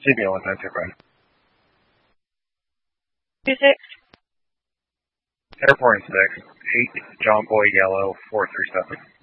CBL 195. 26. Airport 6, 8 John Boy Yellow 437.